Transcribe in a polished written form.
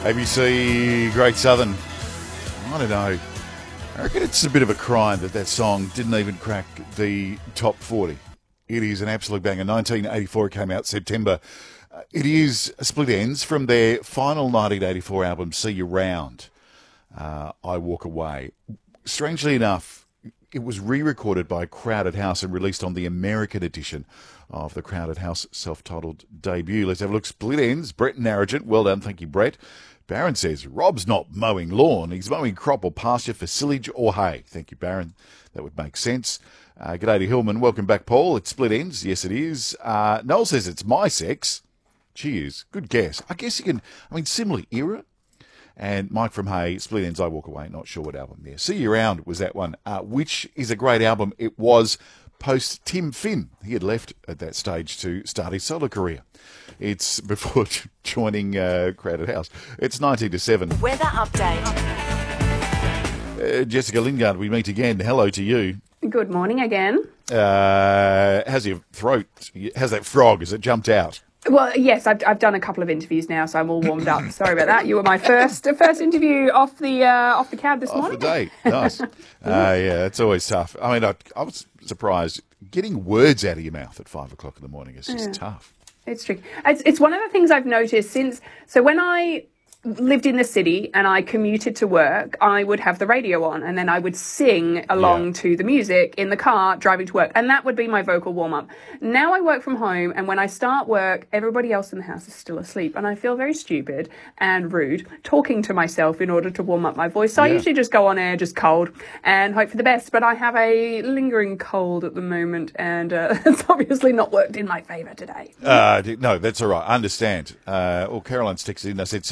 ABC Great Southern. I don't know. I reckon it's a bit of a crime that song didn't even crack the top 40. It is an absolute banger. 1984, it came out September. It is Split Enz from their final 1984 album, See You Round, I Walk Away. Strangely enough, it was re-recorded by Crowded House and released on the American edition of the Crowded House self-titled debut. Let's have a look. Split Enz, Brett Narragent. Well done, thank you, Brett. Baron says, Rob's not mowing lawn. He's mowing crop or pasture for silage or hay. Thank you, Baron. That would make sense. G'day to Hillman. Welcome back, Paul. It's Split Enz. Yes, it is. Noel says it's My Sex. Cheers. Good guess. I guess you can, similar era. And Mike from Hay, Split Enz, I Walk Away. Not sure what album there. See You Round was that one, which is a great album. It was post Tim Finn. He had left at that stage to start his solo career. It's before joining Crowded House. It's 19 to 7. Weather update. Jessica Lingard, we meet again. Hello to you. Good morning again. How's your throat? How's that frog? Has it jumped out? Well, yes, I've done a couple of interviews now, so I'm all warmed up. Sorry about that. You were my first interview off the cab this morning. Off the date. Nice. Yeah, it's always tough. I was surprised. Getting words out of your mouth at 5 o'clock in the morning is just tough. It's tricky. It's one of the things I've noticed so when I lived in the city and I commuted to work, I would have the radio on and then I would sing along to the music in the car driving to work, and that would be my vocal warm-up. Now I work from home, and when I start work, everybody else in the house is still asleep, and I feel very stupid and rude talking to myself in order to warm up my voice. So I usually just go on air, just cold, and hope for the best, but I have a lingering cold at the moment, and it's obviously not worked in my favour today. No, that's all right. I understand. Caroline's texted in. I said,